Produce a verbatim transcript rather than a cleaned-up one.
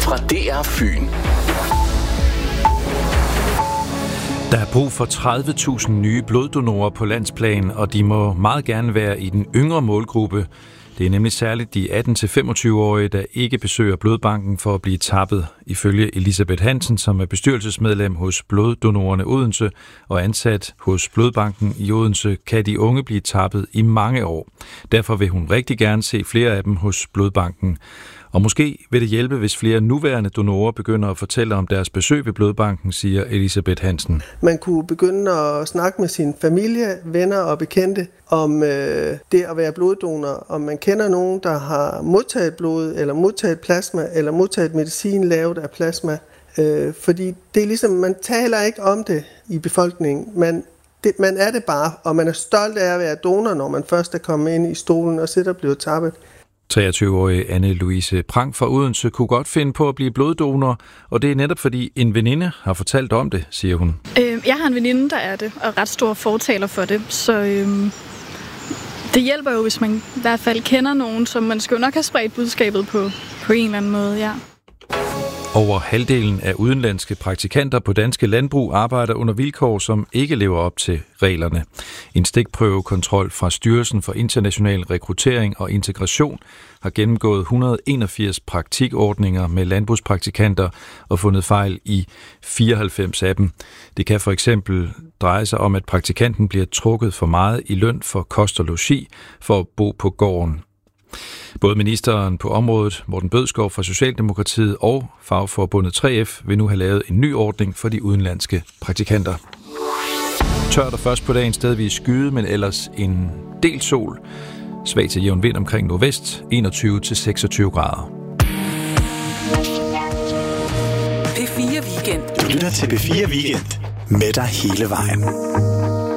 fra D R Fyn. Der er brug for tredive tusind nye bloddonorer på landsplan, og de må meget gerne være i den yngre målgruppe. Det er nemlig særligt de atten til femogtyve-årige, der ikke besøger blodbanken for at blive tappet. Ifølge Elisabeth Hansen, som er bestyrelsesmedlem hos Bloddonorerne Odense og ansat hos Blodbanken i Odense, kan de unge blive tappet i mange år. Derfor vil hun rigtig gerne se flere af dem hos Blodbanken. Og måske vil det hjælpe, hvis flere nuværende donorer begynder at fortælle om deres besøg ved Blodbanken, siger Elisabeth Hansen. Man kunne begynde at snakke med sin familie, venner og bekendte om øh, det at være bloddonor. Om man kender nogen, der har modtaget blod, eller modtaget plasma, eller modtaget medicin lavet af plasma. Øh, fordi det er ligesom, man taler ikke om det i befolkningen. Man, det, man er det bare, og man er stolt af at være donor, når man først er kommet ind i stolen og sidder og bliver tappet. treogtyve-årige Anne-Louise Prang fra Odense kunne godt finde på at blive bloddonor, og det er netop fordi en veninde har fortalt om det, siger hun. Øh, jeg har en veninde, der er det, og ret stor fortaler for det, så øh, det hjælper jo, hvis man i hvert fald kender nogen, som man skal jo nok have spredt budskabet på, på en eller anden måde, ja. Over halvdelen af udenlandske praktikanter på danske landbrug arbejder under vilkår, som ikke lever op til reglerne. En stikprøvekontrol fra Styrelsen for International Rekruttering og Integration har gennemgået et hundrede og enogfirs praktikordninger med landbrugspraktikanter og fundet fejl i fireoghalvfems af dem. Det kan for eksempel dreje sig om, at praktikanten bliver trukket for meget i løn for kost og logi for at bo på gården. Både ministeren på området, Morten Bødskov fra Socialdemokratiet og fagforbundet tre F vil nu have lavet en ny ordning for de udenlandske praktikanter. Tørt og først på dagen stedvis skyde, men ellers en del sol. Svag til jævn vind omkring nordvest, enogtyve til seksogtyve grader. P fire Weekend. Du lytter til P fire Weekend med dig hele vejen.